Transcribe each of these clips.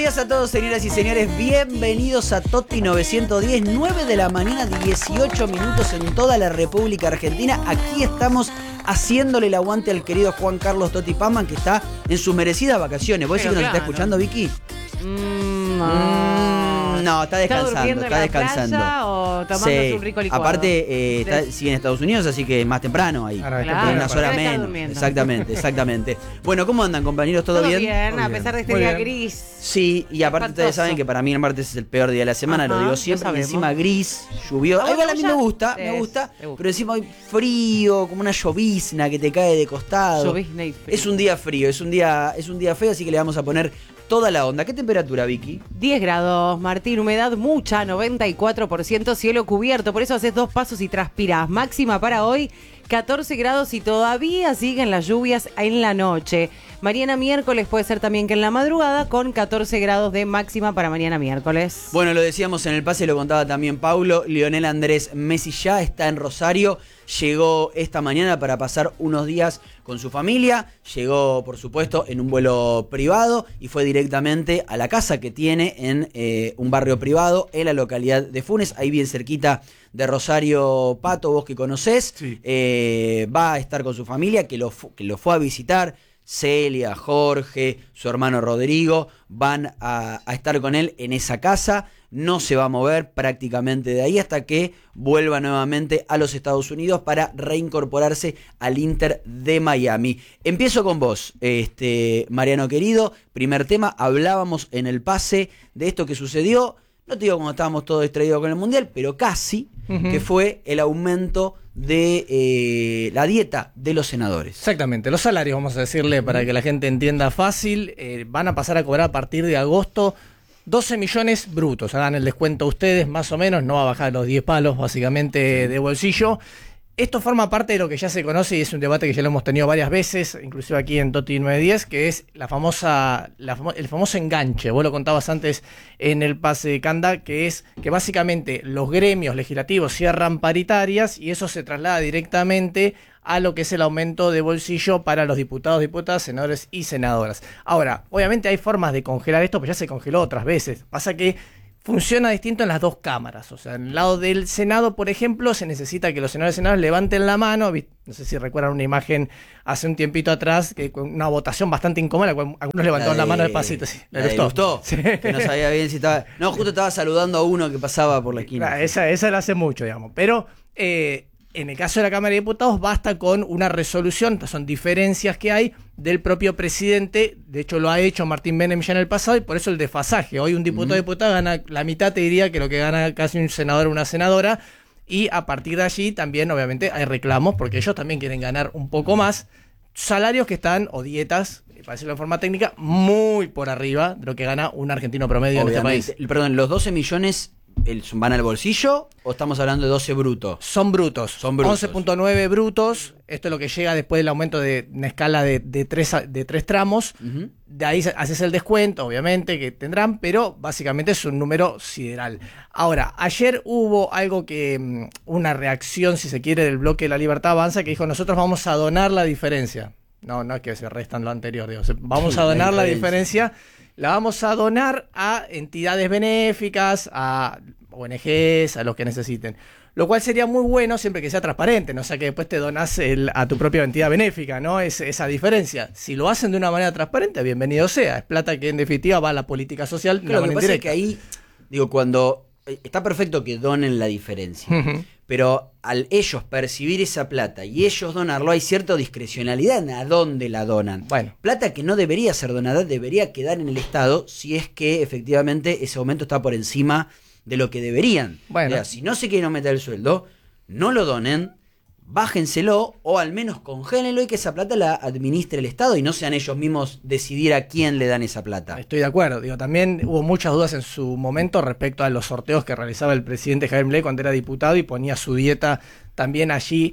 días a todos, señoras y señores. Bienvenidos a Toti 910, 9 de la mañana, 18 minutos en toda la República Argentina. Aquí estamos haciéndole el aguante al querido Juan Carlos Toti Pazman, que está en sus merecidas vacaciones. ¿Vos decís que nos está escuchando, Vicky? No, está descansando, está descansando. O tomándose un rico licuado. Aparte, sigue en Estados Unidos, así que más temprano ahí. Claro, unas horas menos. Exactamente. Bueno, ¿cómo andan, compañeros? ¿Todo bien? Bien, a pesar de este día gris. Sí, y aparte ustedes saben que para mí el martes es el peor día de la semana, lo digo siempre, y encima gris, lluvioso. Igual a mí me gusta, pero encima hay frío, como una llovizna que te cae de costado. Llovizna y frío. Es un día frío, es un día feo, así que le vamos a poner toda la onda. ¿Qué temperatura, Vicky? 10 grados, Martín, humedad mucha, 94%, cielo cubierto, por eso haces 2 pasos y transpirás. Máxima para hoy, 14 grados y todavía siguen las lluvias en la noche. Mañana miércoles puede ser también que en la madrugada, con 14 grados de máxima para mañana miércoles. Bueno, lo decíamos en el pase, lo contaba también Paulo. Lionel Andrés Messi ya está en Rosario. Llegó esta mañana para pasar unos días con su familia. Llegó, por supuesto, en un vuelo privado y fue directamente a la casa que tiene en un barrio privado en la localidad de Funes, ahí bien cerquita de Rosario. Pato, vos que conocés, sí. Va a estar con su familia, que lo fue a visitar. Celia, Jorge, su hermano Rodrigo van a estar con él en esa casa. No se va a mover prácticamente de ahí hasta que vuelva nuevamente a los Estados Unidos para reincorporarse al Inter de Miami. Empiezo con vos, Mariano querido. Primer tema, hablábamos en el pase de esto que sucedió. No te digo cuando estábamos todos distraídos con el Mundial, pero casi, que fue el aumento de la dieta de los senadores. Exactamente, los salarios, vamos a decirle para que la gente entienda fácil, van a pasar a cobrar a partir de agosto 12 millones brutos. Hagan el descuento ustedes, más o menos, no va a bajar los 10 palos básicamente de bolsillo. Esto forma parte de lo que ya se conoce y es un debate que ya lo hemos tenido varias veces, inclusive aquí en Toti 910, que es el famoso enganche. Vos lo contabas antes en el pase de Canda, que es que básicamente los gremios legislativos cierran paritarias y eso se traslada directamente a lo que es el aumento de bolsillo para los diputados, diputadas, senadores y senadoras. Ahora, obviamente hay formas de congelar esto, pero ya se congeló otras veces. Pasa que funciona distinto en las dos cámaras. O sea, en el lado del Senado, por ejemplo, se necesita que los senadores y senadoras levanten la mano. No sé si recuerdan una imagen hace un tiempito atrás, que con una votación bastante incómoda, algunos levantaron la mano despacito. Sí. ¿Le gustó? Sí. Que no sabía bien si estaba... No, justo estaba saludando a uno que pasaba por la esquina. Esa la hace mucho, digamos. Pero en el caso de la Cámara de Diputados basta con una resolución, son diferencias que hay del propio presidente. De hecho lo ha hecho Martín Menem ya en el pasado y por eso el desfasaje. Hoy un diputado o diputada gana la mitad, te diría, que lo que gana casi un senador o una senadora, y a partir de allí también obviamente hay reclamos porque ellos también quieren ganar un poco más, salarios que están, o dietas, para decirlo de forma técnica, muy por arriba de lo que gana un argentino promedio obviamente en este país. Perdón, los 12 millones... ¿Van al bolsillo o estamos hablando de 12 brutos? Son brutos. 11.9 brutos. Esto es lo que llega después del aumento de una escala de tres tramos. De ahí haces el descuento, obviamente, que tendrán, pero básicamente es un número sideral. Ahora, ayer hubo algo que, una reacción, si se quiere, del bloque de La Libertad Avanza, que dijo: nosotros vamos a donar la diferencia. No es que se restan lo anterior, digo, vamos a donar la diferencia. La vamos a donar a entidades benéficas, a ONGs, a los que necesiten. Lo cual sería muy bueno siempre que sea transparente, ¿no? O sea, que después te donás a tu propia entidad benéfica, ¿no? Es esa diferencia. Si lo hacen de una manera transparente, bienvenido sea. Es plata que en definitiva va a la política social. Claro, lo que pasa es que ahí, cuando... Está perfecto que donen la diferencia, pero al ellos percibir esa plata y ellos donarlo, hay cierta discrecionalidad en a dónde la donan. Bueno. Plata que no debería ser donada, debería quedar en el Estado si es que efectivamente ese aumento está por encima de lo que deberían. Bueno. O sea, si no se quieren aumentar el sueldo, no lo donen, bájenselo o al menos congélenlo y que esa plata la administre el Estado y no sean ellos mismos decidir a quién le dan esa plata. Estoy de acuerdo. También hubo muchas dudas en su momento respecto a los sorteos que realizaba el presidente Javier Milei cuando era diputado y ponía su dieta también allí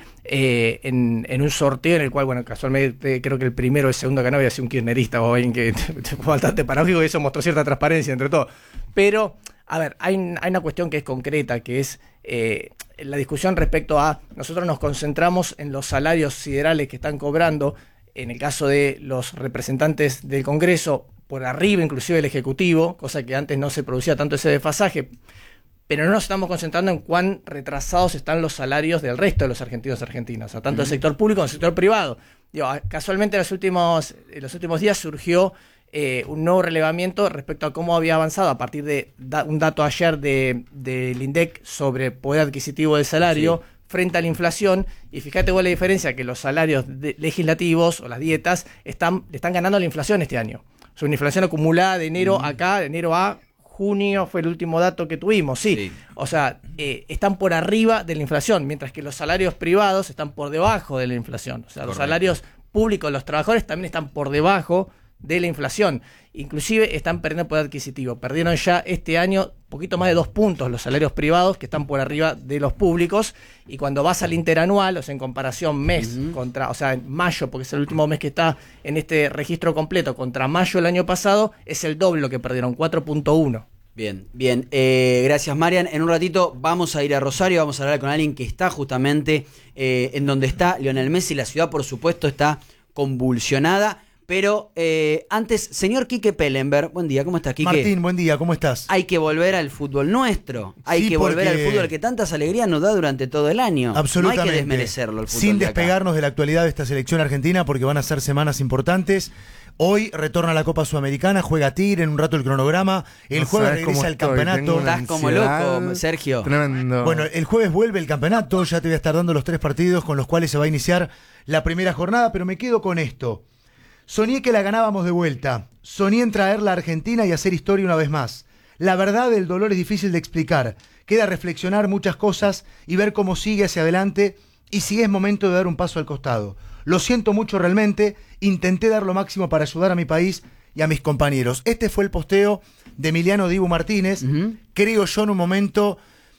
en un sorteo en el cual, bueno, casualmente creo que el primero o el segundo que ganó había sido un kirchnerista o alguien que fue bastante paradójico y eso mostró cierta transparencia entre todos. Pero, a ver, hay una cuestión que es concreta, que es la discusión respecto a, nosotros nos concentramos en los salarios siderales que están cobrando, en el caso de los representantes del Congreso, por arriba inclusive del Ejecutivo, cosa que antes no se producía tanto ese desfasaje, pero no nos estamos concentrando en cuán retrasados están los salarios del resto de los argentinos y argentinas, o sea, tanto del sector público como del sector privado. Digo, casualmente en los últimos días surgió un nuevo relevamiento respecto a cómo había avanzado a partir de un dato ayer del INDEC sobre poder adquisitivo del salario frente a la inflación, y fíjate vos la diferencia, que los salarios legislativos o las dietas le están ganando la inflación este año. O sea, una inflación acumulada de enero de enero a junio fue el último dato que tuvimos, sí. O sea, están por arriba de la inflación, mientras que los salarios privados están por debajo de la inflación. O sea, los salarios públicos de los trabajadores también están por debajo de la inflación. Inclusive están perdiendo poder adquisitivo. Perdieron ya este año poquito más de 2 puntos los salarios privados, que están por arriba de los públicos, y cuando vas al interanual, o sea, en comparación mes contra, o sea, en mayo, porque es el último mes que está en este registro completo, contra mayo del año pasado, es el doble lo que perdieron, 4.1. Bien, bien. Gracias, Marian. En un ratito vamos a ir a Rosario, vamos a hablar con alguien que está justamente en donde está Lionel Messi. La ciudad, por supuesto, está convulsionada. Pero antes, señor Quique Pellenberg, buen día, ¿cómo estás, Quique? Martín, buen día, ¿cómo estás? Hay que volver al fútbol nuestro, hay que volver al fútbol que tantas alegrías nos da durante todo el año. Absolutamente. No hay que desmerecerlo, el fútbol sin de acá. despegarnos de la actualidad de esta selección argentina, porque van a ser semanas importantes. Hoy retorna la Copa Sudamericana, juega Tigre, en un rato el cronograma. El jueves regresa el campeonato. Estás como loco, Sergio. Tremendo. Bueno, el jueves vuelve el campeonato, ya te voy a estar dando los 3 partidos con los cuales se va a iniciar la primera jornada, pero me quedo con esto. Soñé que la ganábamos de vuelta, soñé en traerla a Argentina y hacer historia una vez más. La verdad del dolor es difícil de explicar, queda reflexionar muchas cosas y ver cómo sigue hacia adelante y si es momento de dar un paso al costado. Lo siento mucho realmente, intenté dar lo máximo para ayudar a mi país y a mis compañeros. Este fue el posteo de Emiliano Dibu Martínez, creo yo en un momento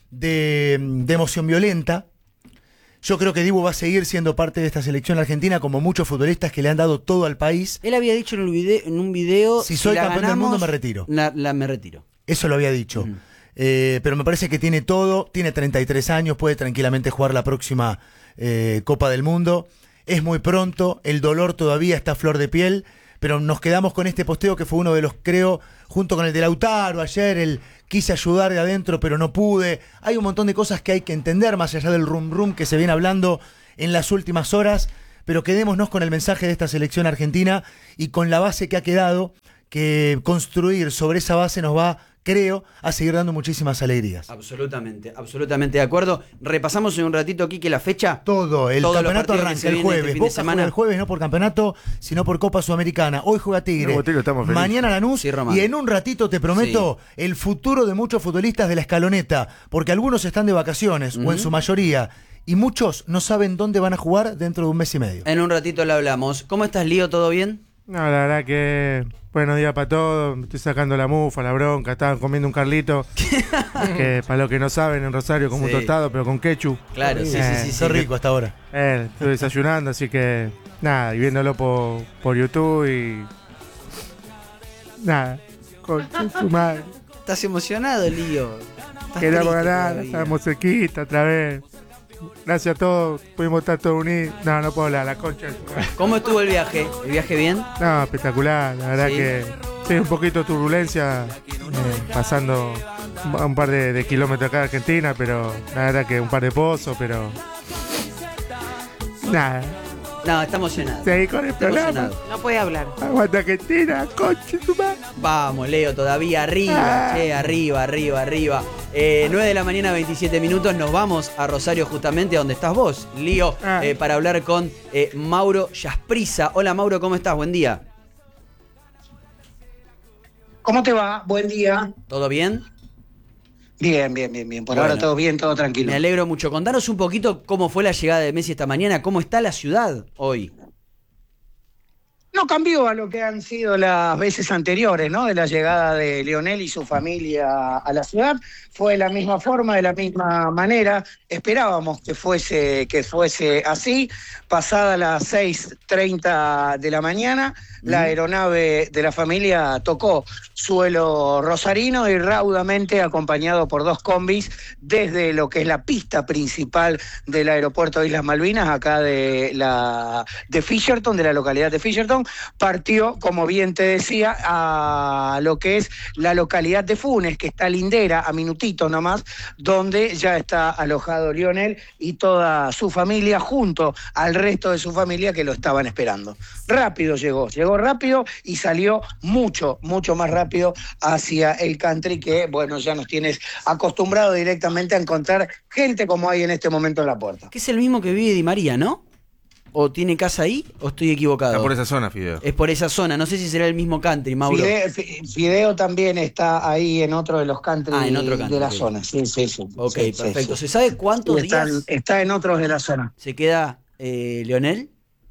de emoción violenta. Yo creo que Dibu va a seguir siendo parte de esta selección argentina, como muchos futbolistas que le han dado todo al país. Él había dicho en un video, si soy campeón del mundo me retiro. Me retiro. Eso lo había dicho. Pero me parece que tiene todo, tiene 33 años, puede tranquilamente jugar la próxima Copa del Mundo. Es muy pronto, el dolor todavía está a flor de piel, pero nos quedamos con este posteo que fue uno de los, creo, junto con el de Lautaro ayer, quise ayudar de adentro pero no pude. Hay un montón de cosas que hay que entender más allá del rum que se viene hablando en las últimas horas, pero quedémonos con el mensaje de esta selección argentina y con la base que ha quedado, que construir sobre esa base nos va, creo, a seguir dando muchísimas alegrías. Absolutamente, absolutamente de acuerdo. Repasamos en un ratito, Quique, la fecha. Todo el campeonato arranca el jueves. Boca juega el jueves no por campeonato, sino por Copa Sudamericana. Hoy juega Tigre, mañana Lanús, y en un ratito te prometo el futuro de muchos futbolistas de la escaloneta, porque algunos están de vacaciones, o en su mayoría, y muchos no saben dónde van a jugar dentro de un mes y medio. En un ratito le hablamos. ¿Cómo estás, Lío? ¿Todo bien? No, la verdad que buenos días para todos. Me estoy sacando la mufa, la bronca. Estaban comiendo un Carlito que para los que no saben, en Rosario como un tostado, pero con ketchup. Claro, sí. Soy rico hasta ahora. Estoy desayunando, así que nada, y viéndolo por YouTube y nada, con su madre. ¿Estás emocionado, Lío? Queríamos ganar, estábamos cerquita otra vez. Gracias a todos, pudimos estar todos unidos. No puedo hablar, la concha. ¿Cómo estuvo el viaje? ¿El viaje bien? No, espectacular, la verdad que sí, un poquito de turbulencia, pasando un par de kilómetros acá de Argentina, pero la verdad que un par de pozos, pero nada. No, está emocionado. Seguí con el programa. No puede hablar. Aguanta Argentina, concha tu madre. Vamos, Leo, todavía arriba, arriba. 9 de la mañana, 27 minutos, nos vamos a Rosario justamente, donde estás vos, Lío, para hablar con Mauro Yasprisa. Hola, Mauro, ¿cómo estás? Buen día. ¿Cómo te va? Buen día. ¿Todo bien? Bien. Por ahora todo bien, todo tranquilo. Me alegro mucho. Contanos un poquito cómo fue la llegada de Messi esta mañana, cómo está la ciudad hoy. No cambió a lo que han sido las veces anteriores, ¿no? De la llegada de Lionel y su familia a la ciudad. Fue de la misma forma, de la misma manera. Esperábamos que fuese así. Pasada las 6:30 de la mañana, la aeronave de la familia tocó suelo rosarino y raudamente acompañado por 2 combis desde lo que es la pista principal del aeropuerto de Islas Malvinas, acá de Fisherton, de la localidad de Fisherton, partió, como bien te decía, a lo que es la localidad de Funes, que está lindera, a minutitos nomás, donde ya está alojado Lionel y toda su familia, junto al resto de su familia que lo estaban esperando. Rápido llegó rápido y salió mucho más rápido hacia el country, que bueno, ya nos tienes acostumbrado directamente a encontrar gente como hay en este momento en la puerta. Que es el mismo que vive Di María, ¿no? ¿O tiene casa ahí o estoy equivocado? Está por esa zona, Fideo. Es por esa zona, no sé si será el mismo country, Mauro. Fideo también está ahí en otro de los country, en otro country de la okay. zona. Sí. Ok, sí, perfecto. sí. ¿Se sabe cuántos días está en otros de la zona? se queda Lionel?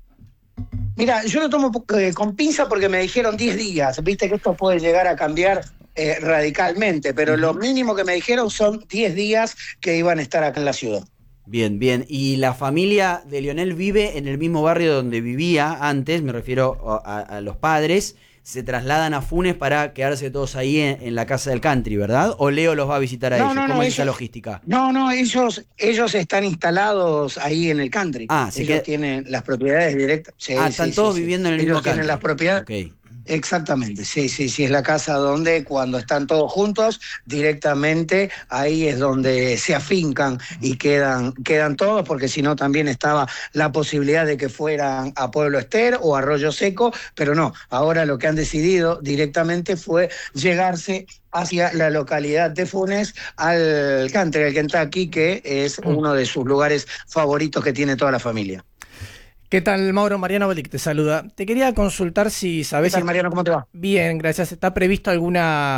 Mira, yo lo tomo con pinza porque me dijeron 10 días. Viste que esto puede llegar a cambiar radicalmente, pero lo mínimo que me dijeron son 10 días que iban a estar acá en la ciudad. Bien. ¿Y la familia de Lionel vive en el mismo barrio donde vivía antes? Me refiero a los padres. Se trasladan a Funes para quedarse todos ahí en la casa del country, ¿verdad? ¿O Leo los va a visitar a ellos? ¿Cómo es esa logística? No, ellos están instalados ahí en el country. Ellos tienen las propiedades directas. Sí, están todos viviendo en el mismo country. Ellos tienen las propiedades. Okay. Exactamente, sí, es la casa donde cuando están todos juntos, directamente ahí es donde se afincan y quedan todos, porque si no también estaba la posibilidad de que fueran a Pueblo Ester o a Arroyo Seco, pero no, ahora lo que han decidido directamente fue llegarse hacia la localidad de Funes, al country, al Kentucky, que es uno de sus lugares favoritos que tiene toda la familia. ¿Qué tal, Mauro? Mariano Belic te saluda. Te quería consultar si sabes... ¿Qué tal, Mariano? ¿Cómo te va? Bien, gracias. ¿Está previsto algún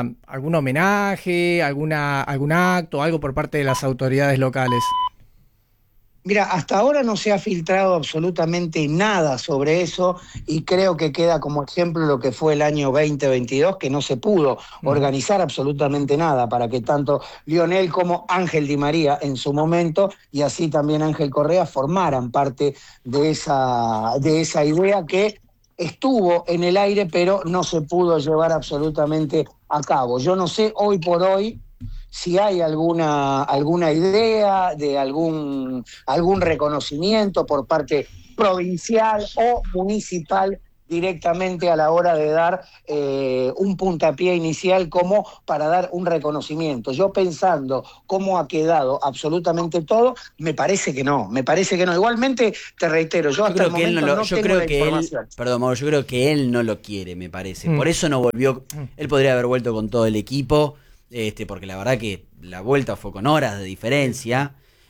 homenaje, algún acto, algo por parte de las autoridades locales? Mira, hasta ahora no se ha filtrado absolutamente nada sobre eso y creo que queda como ejemplo lo que fue el año 2022, que no se pudo organizar absolutamente nada para que tanto Lionel como Ángel Di María en su momento y así también Ángel Correa formaran parte de esa idea que estuvo en el aire pero no se pudo llevar absolutamente a cabo. Yo no sé hoy por hoy si hay alguna idea de algún reconocimiento por parte provincial o municipal directamente a la hora de dar un puntapié inicial como para dar un reconocimiento. Yo pensando cómo ha quedado absolutamente todo, me parece que no. Igualmente, te reitero, yo hasta el momento no tengo la información. Perdón, Mauro, yo creo que él no lo quiere, me parece. Por eso no volvió. Él podría haber vuelto con todo el equipo, porque la verdad que la vuelta fue con horas de diferencia.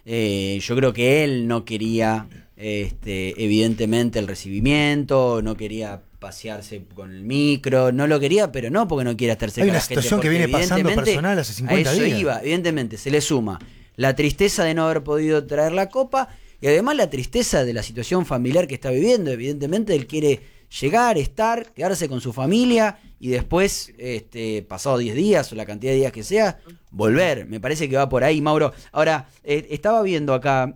Yo creo que él no quería evidentemente el recibimiento, no quería pasearse con el micro, no lo quería, pero no porque no quiera estar cerca de la gente. Hay una situación que viene pasando personal hace 50 días. Evidentemente, se le suma la tristeza de no haber podido traer la copa y además la tristeza de la situación familiar que está viviendo. Evidentemente él quiere llegar, estar, quedarse con su familia y después, pasado 10 días o la cantidad de días que sea, volver. Me parece que va por ahí, Mauro. Ahora, estaba viendo acá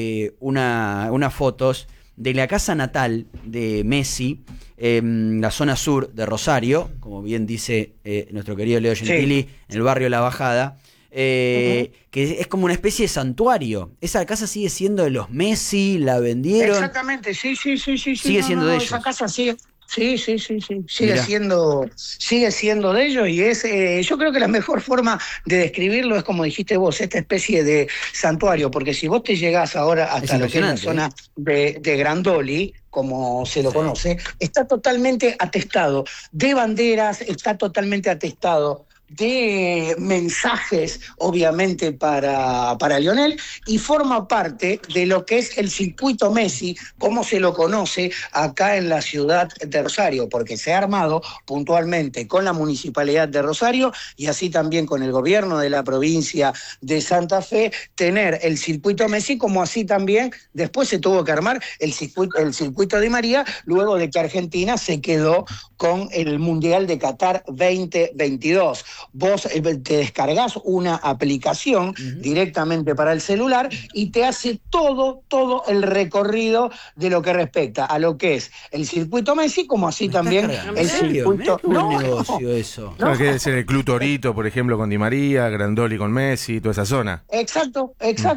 unas fotos de la casa natal de Messi, la zona sur de Rosario, como bien dice nuestro querido Leo Gentili, en el barrio La Bajada, que es como una especie de santuario. Esa casa sigue siendo de los Messi, la vendieron. Exactamente, sí. Sigue siendo de ellos. Esa casa sigue sigue siendo de ellos y es, yo creo que la mejor forma de describirlo es como dijiste vos, esta especie de santuario, porque si vos te llegás ahora hasta lo que es la zona de Grandoli, como se lo conoce, está totalmente atestado de banderas, está totalmente atestado de mensajes, obviamente, para Lionel, y forma parte de lo que es el circuito Messi, como se lo conoce acá en la ciudad de Rosario, porque se ha armado puntualmente con la Municipalidad de Rosario y así también con el gobierno de la provincia de Santa Fe, tener el circuito Messi, como así también después se tuvo que armar el circuito Di María, luego de que Argentina se quedó con el Mundial de Qatar 2022. vos te descargás una aplicación directamente para el celular y te hace todo el recorrido de lo que respecta a lo que es el circuito Messi, como así también el circuito... No, negocio eso. Claro, que es el Club Torito, por ejemplo, con Di María, Grandoli con Messi, toda esa zona. Exacto.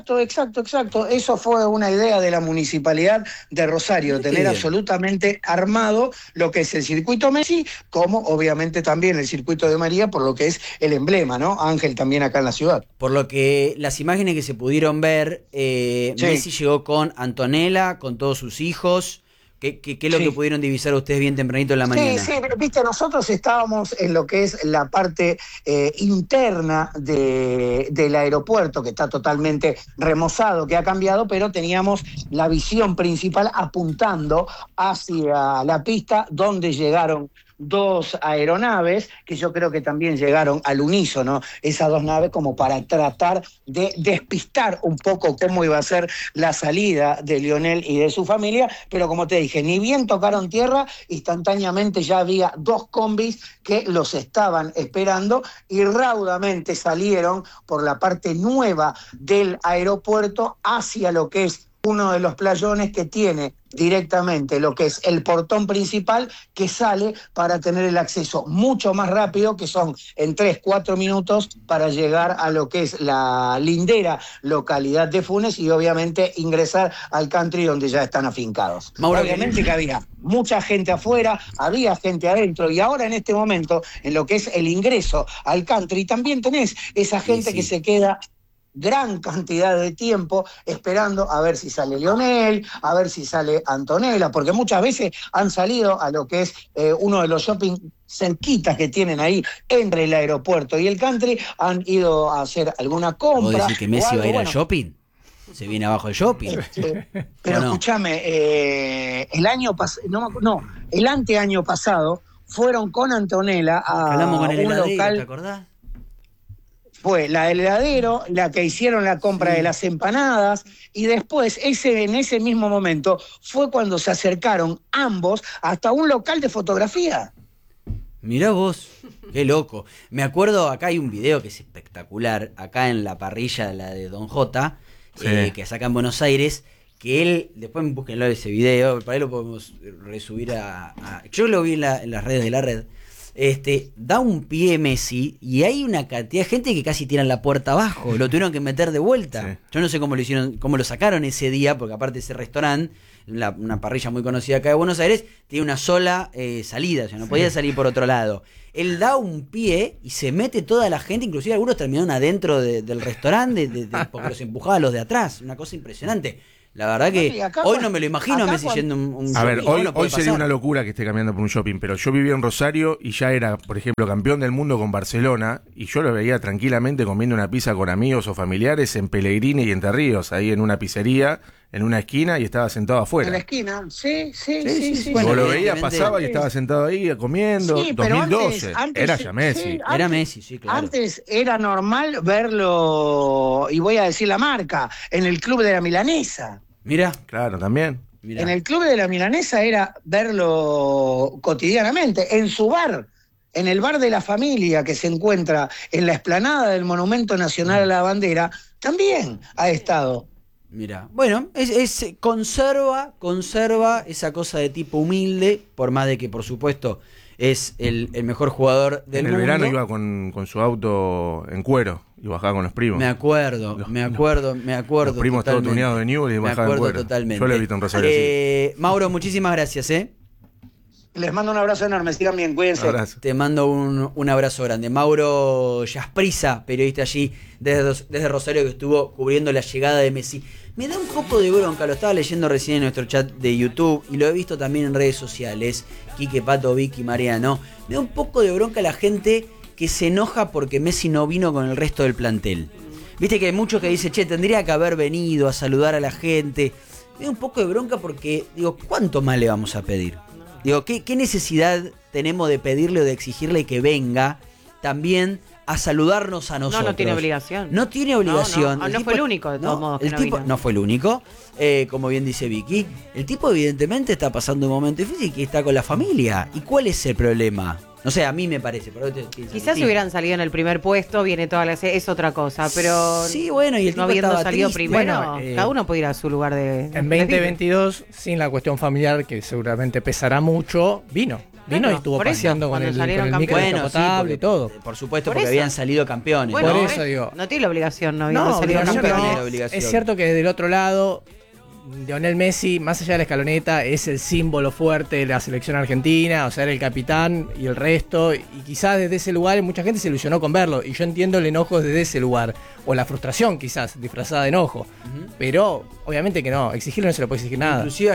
Eso fue una idea de la Municipalidad de Rosario, tener absolutamente armado lo que es el circuito Messi, como obviamente también el circuito de María, por lo que es el emblema, ¿no? Ángel también acá en la ciudad. Por lo que las imágenes que se pudieron ver, Messi llegó con Antonella, con todos sus hijos. ¿Qué es lo que pudieron divisar ustedes bien tempranito en la mañana? Sí, viste, nosotros estábamos en lo que es la parte interna del aeropuerto, que está totalmente remozado, que ha cambiado, pero teníamos la visión principal apuntando hacia la pista donde llegaron 2 aeronaves, que yo creo que también llegaron al unísono, esas 2 naves, como para tratar de despistar un poco cómo iba a ser la salida de Lionel y de su familia, pero como te dije, ni bien tocaron tierra, instantáneamente ya había 2 combis que los estaban esperando y raudamente salieron por la parte nueva del aeropuerto hacia lo que es uno de los playones que tiene directamente lo que es el portón principal, que sale para tener el acceso mucho más rápido, que son en 3-4 minutos para llegar a lo que es la lindera localidad de Funes y obviamente ingresar al country donde ya están afincados. Mauro, obviamente que había mucha gente afuera, había gente adentro y ahora en este momento en lo que es el ingreso al country también tenés esa gente que se queda gran cantidad de tiempo esperando a ver si sale Lionel, a ver si sale Antonella, porque muchas veces han salido a lo que es uno de los shopping cerquitas que tienen ahí entre el aeropuerto y el country, han ido a hacer alguna compra. ¿Vos decís que Messi va a ir al shopping? ¿Se viene abajo el shopping? Pero escúchame, el año pasado, el anteaño pasado fueron con Antonella a hablamos con el un heladero, local. ¿te acordás? Fue la del heladero, la que hicieron la compra de las empanadas, y después, en ese mismo momento, fue cuando se acercaron ambos hasta un local de fotografía. Mirá vos, qué loco. Me acuerdo, acá hay un video que es espectacular, acá en la parrilla, la de Don J, que saca en Buenos Aires, que él, después búsquenlo ese video, para ahí lo podemos resubir yo lo vi en las redes de la red. Da un pie Messi y hay una cantidad de gente que casi tiran la puerta abajo, lo tuvieron que meter de vuelta. Sí. Yo no sé cómo lo hicieron, cómo lo sacaron ese día, porque aparte ese restaurante, una parrilla muy conocida acá de Buenos Aires, tiene una sola salida, o sea, no podía salir por otro lado. Él da un pie y se mete toda la gente, inclusive algunos terminaron adentro del restaurante porque los empujaba a los de atrás, una cosa impresionante. La verdad que hoy no me lo imagino a Messi yendo un a ver, shopping. hoy sería una locura que esté cambiando por un shopping, pero yo vivía en Rosario y ya era, por ejemplo, campeón del mundo con Barcelona y yo lo veía tranquilamente comiendo una pizza con amigos o familiares en Pellegrini y Entre Ríos, ahí en una pizzería, en una esquina y estaba sentado afuera. En la esquina, sí. Bueno, lo veía, pasaba y estaba sentado ahí comiendo. Sí, 2012, antes, era ya Messi. Sí, era Messi, sí, claro. Antes era normal verlo, y voy a decir la marca, en el Club de la Milanesa. Mira, claro, también. Mirá. En el Club de la Milanesa era verlo cotidianamente, en su bar, en el bar de la familia que se encuentra en la explanada del Monumento Nacional a la Bandera, también ha estado. Mira, bueno, conserva esa cosa de tipo humilde, por más de que, por supuesto, es el mejor jugador del mundo. En el verano iba con su auto en cuero y bajaba con los primos. Me acuerdo. Los primos todos tuneados de Newell y bajaban en cuero. Totalmente. Yo lo he visto en Rosario así. Mauro, muchísimas gracias, Les mando un abrazo enorme, sigan bien, cuídense. Abrazo. Te mando un abrazo grande. Mauro Jasprisa, periodista allí desde Rosario, que estuvo cubriendo la llegada de Messi. Me da un poco de bronca, lo estaba leyendo recién en nuestro chat de YouTube y lo he visto también en redes sociales, Quique, Pato, Vicky, Mariano. Me da un poco de bronca la gente que se enoja porque Messi no vino con el resto del plantel. Viste que hay muchos que dicen, tendría que haber venido a saludar a la gente. Me da un poco de bronca porque, digo, ¿cuánto más le vamos a pedir? Digo, ¿qué necesidad tenemos de pedirle o de exigirle que venga también a saludarnos a nosotros. No tiene obligación. No tiene obligación. No fue el único, de todos modos, que el no tipo vino. no fue el único, como bien dice Vicky. El tipo evidentemente está pasando un momento difícil y está con la familia. ¿Y cuál es el problema? No sé, a mí me parece. Quizás si hubieran salido en el primer puesto, viene toda la es otra cosa, pero sí, bueno, y el no tipo habiendo estaba salido triste. primero, Bueno, cada uno puede ir a su lugar de En 2022, sin la cuestión familiar, que seguramente pesará mucho, vino Claro, y estuvo por eso, paseando con cuando el salieron micro Bueno, descapotable sí, y todo. Por supuesto, Por porque eso. habían salido campeones. Bueno, Por eso digo. no tiene la obligación, no habiendo No, salido obligación campeón. no no. tiene obligación. Es cierto que del otro lado, Lionel Messi, más allá de la escaloneta, es el símbolo fuerte de la selección argentina, o sea, era el capitán y el resto, y quizás desde ese lugar mucha gente se ilusionó con verlo, y yo entiendo el enojo desde ese lugar, o la frustración quizás, disfrazada de enojo, pero obviamente que no, exigirle no se le puede exigir nada. Inclusive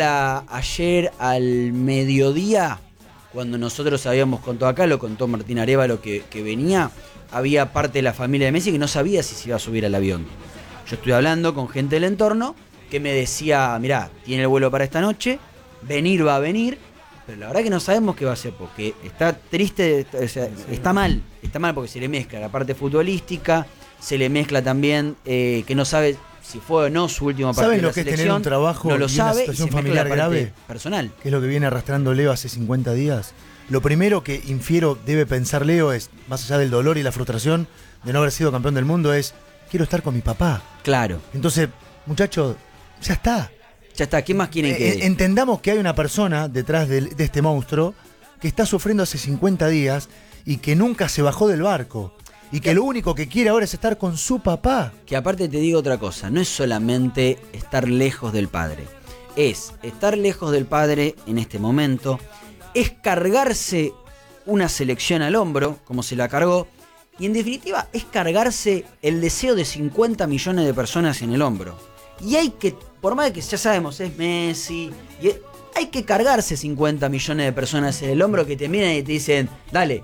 ayer al mediodía, cuando nosotros habíamos contado acá, lo contó Martín Arévalo que venía, había parte de la familia de Messi que no sabía si se iba a subir al avión. Yo estuve hablando con gente del entorno que me decía, mirá, tiene el vuelo para esta noche, va a venir, pero la verdad que no sabemos qué va a hacer, porque está triste, o sea, está mal porque se le mezcla la parte futbolística, se le mezcla también que no sabe si fue o no su último partido. ¿Saben de lo la que es selección? tener un trabajo no y lo una sabe, situación y se mezcla familiar la parte grave? personal. Que es lo que viene arrastrando Leo hace 50 días. Lo primero que infiero debe pensar Leo es, más allá del dolor y la frustración de no haber sido campeón del mundo, es, quiero estar con mi papá. Claro, Entonces, muchachos, ya está. ya está, ¿qué más quieren que Entendamos que hay una persona detrás de este monstruo que está sufriendo hace 50 días y que nunca se bajó del barco. Y que lo único que quiere ahora es estar con su papá. Que aparte te digo otra cosa, no es solamente estar lejos del padre, es estar lejos del padre en este momento, es cargarse una selección al hombro, como se la cargó, y en definitiva es cargarse el deseo de 50 millones de personas en el hombro. Y hay que, por más de que ya sabemos, es Messi, hay que cargarse 50 millones de personas en el hombro que te miran y te dicen, dale,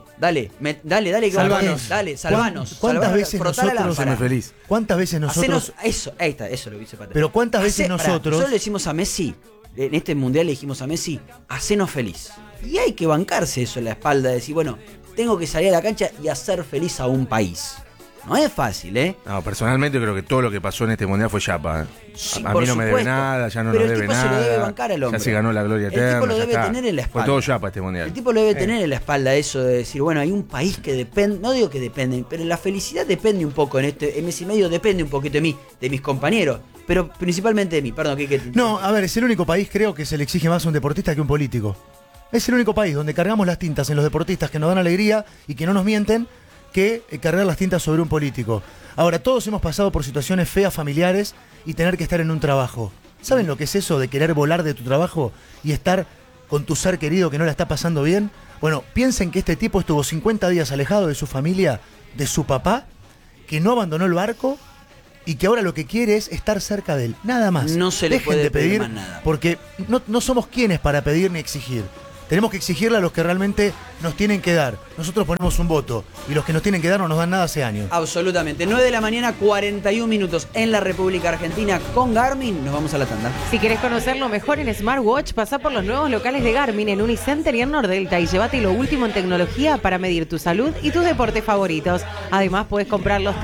que Salvanos. dale, salvanos. ¿Cuántas veces frotá la nosotros lámpara. Haceme feliz. ¿Cuántas veces nosotros... Eso lo dice Patrick. Pero ¿cuántas veces nosotros... Nosotros le decimos a Messi, en este mundial le dijimos a Messi, hacenos feliz. Y hay que bancarse eso en la espalda, de decir, bueno, tengo que salir a la cancha y hacer feliz a un país. No es fácil, ¿eh? No, personalmente creo que todo lo que pasó en este mundial fue chapa. Sí, a por mí no me debe supuesto. nada, ya no Pero nos el debe tipo nada. se lo debe bancar al hombre. Ya se ganó la gloria El eterna. tipo lo ya debe está. tener en la Fue espalda. todo chapa este mundial. El tipo lo debe tener en la espalda eso de decir, bueno, hay un país que depende, no digo que depende, pero la felicidad depende un poco en mes y medio, depende un poquito de mí, de mis compañeros, pero principalmente de mí. Perdón, ¿qué? No, a ver, es el único país, creo, que se le exige más a un deportista que a un político. Es el único país donde cargamos las tintas en los deportistas que nos dan alegría y que no nos mienten, que cargar las tintas sobre un político. Ahora, todos hemos pasado por situaciones feas familiares y tener que estar en un trabajo. ¿Saben lo que es eso de querer volar de tu trabajo y estar con tu ser querido que no la está pasando bien? Bueno, piensen que este tipo estuvo 50 días alejado de su familia, de su papá, que no abandonó el barco y que ahora lo que quiere es estar cerca de él. Nada más. No se le Dejen puede de pedir pedir más nada. porque no somos quienes para pedir ni exigir. Tenemos que exigirle a los que realmente nos tienen que dar. Nosotros ponemos un voto y los que nos tienen que dar no nos dan nada hace años. Absolutamente. 9 de la mañana, 41 minutos en la República Argentina con Garmin. Nos vamos a la tanda. Si querés conocerlo mejor en Smartwatch, pasá por los nuevos locales de Garmin en Unicenter y en Nordelta y llévate lo último en tecnología para medir tu salud y tus deportes favoritos. Además, puedes comprar los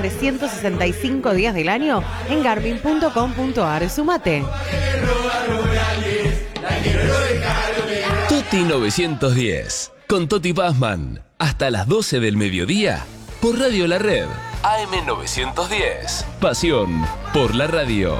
365 días del año en garmin.com.ar. Sumate. Toti 910, con Toti Pazman, hasta las 12 del mediodía, por Radio La Red, AM 910, pasión por la radio.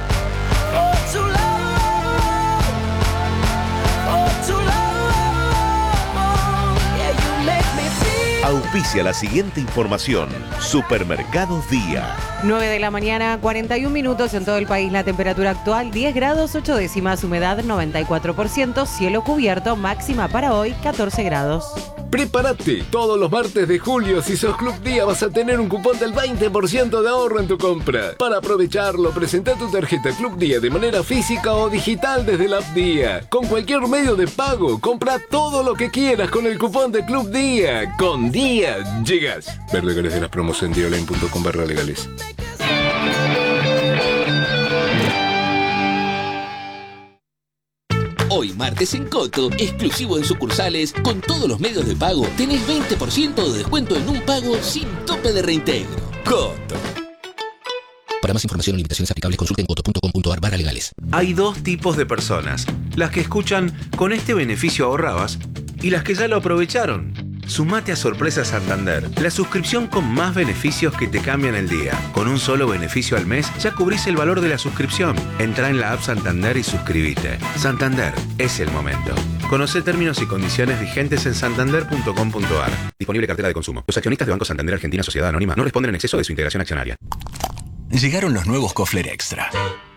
Auspicia la siguiente información. Supermercados Día. 9 de la mañana, 41 minutos en todo el país. La temperatura actual 10 grados 8 décimas, humedad 94%, cielo cubierto, máxima para hoy 14 grados. Prepárate, todos los martes de julio, si sos Club Día, vas a tener un cupón del 20% de ahorro en tu compra. Para aprovecharlo, presenta tu tarjeta Club Día de manera física o digital desde la app Día. Con cualquier medio de pago, compra todo lo que quieras con el cupón de Club Día. Con Día llegas. Ver legales de las promos en diaonline.com/legales. Hoy, martes martes en Coto, exclusivo en sucursales, con todos los medios de pago, tenés 20% de descuento en un pago sin tope de reintegro. Coto. Para más información o limitaciones aplicables, consulten coto.com.ar/legales. Hay dos tipos de personas: las que escuchan "con este beneficio ahorrabas" y las que ya lo aprovecharon. Sumate a Sorpresa Santander, la suscripción con más beneficios que te cambian el día. Con un solo beneficio al mes ya cubrís el valor de la suscripción. Entrá en la app Santander y suscríbete. Santander, es el momento. Conoce términos y condiciones vigentes en santander.com.ar. Disponible cartera de consumo. Los accionistas de Banco Santander Argentina Sociedad Anónima no responden en exceso de su integración accionaria. Llegaron los nuevos Kofler Extra.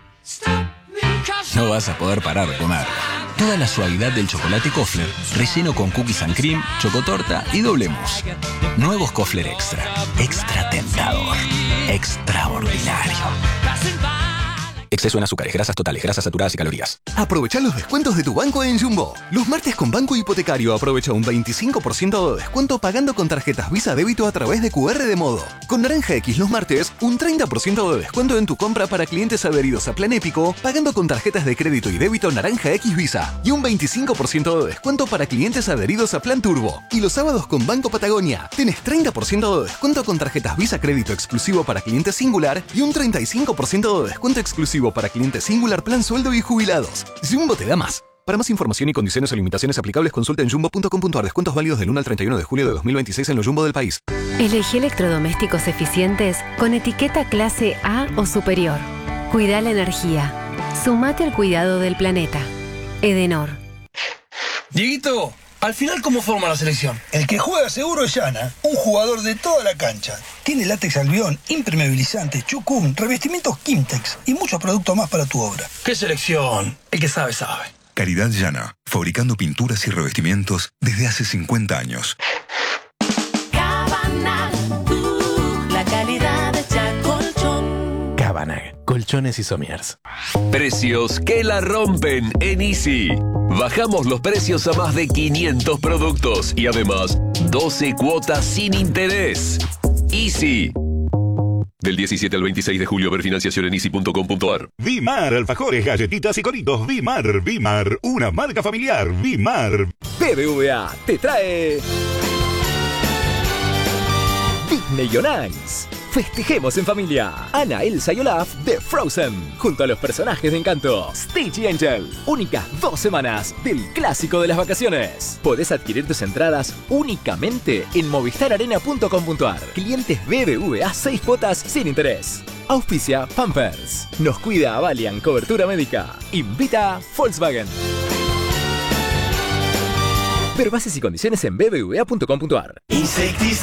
No vas a poder parar de comer. Toda la suavidad del chocolate Kofler, relleno con cookies and cream, chocotorta y doble mousse. Nuevos Kofler Extra. Extra tentador. Extraordinario. Exceso en azúcares, grasas totales, grasas saturadas y calorías. Aprovecha los descuentos de tu banco en Jumbo. Los martes con Banco Hipotecario aprovecha un 25% de descuento pagando con tarjetas Visa Débito a través de QR de Modo. Con Naranja X los martes, un 30% de descuento en tu compra para clientes adheridos a Plan Épico pagando con tarjetas de crédito y débito Naranja X Visa. Y un 25% de descuento para clientes adheridos a Plan Turbo. Y los sábados con Banco Patagonia, tenés 30% de descuento con tarjetas Visa Crédito exclusivo para clientes Singular y un 35% de descuento exclusivo para clientes Singular, Plan Sueldo y jubilados. Jumbo te da más. Para más información y condiciones o limitaciones aplicables, consulta en jumbo.com.ar. Descuentos válidos del 1 al 31 de julio de 2026 en los Jumbo del país. Elegí electrodomésticos eficientes con etiqueta clase A o superior. Cuida la energía. Sumate al cuidado del planeta. Edenor. Dieguito, al final, ¿cómo forma la selección? El que juega seguro es Yana, un jugador de toda la cancha. Tiene látex albión, impermeabilizantes, chucún, revestimientos Kimtex y muchos productos más para tu obra. ¿Qué selección? El que sabe, sabe. Caridad Llana, fabricando pinturas y revestimientos desde hace 50 años. Cabanag, la calidad de Chacolchón. Cabanag, colchones y somiers. Precios que la rompen en Easy. Bajamos los precios a más de 500 productos y además 12 cuotas sin interés. Easy. Del 17 al 26 de julio, ver financiación en easy.com.ar. Vimar, alfajores, galletitas y coritos. Vimar, una marca familiar. Vimar. BBVA te trae Disney on Ice. Festejemos en familia. Anna, Elsa y Olaf de Frozen, junto a los personajes de Encanto, Stitch y Angel. Únicas 2 semanas del clásico de las vacaciones. Podés adquirir tus entradas únicamente en movistararena.com.ar. Clientes BBVA 6 cuotas sin interés. Auspicia Pampers. Nos cuida Avalian Cobertura Médica. Invita Volkswagen. Ver bases y condiciones en bbva.com.ar. Insecticida.